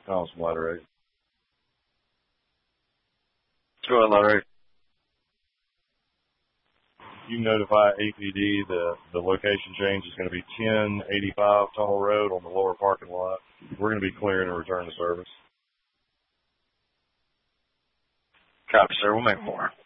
Call some letter 8. Go ahead, letter 8. You notify APD the location change is going to be 1085 Tunnel Road on the lower parking lot. We're going to be clearing and return to service. Copy, sir. We'll make more.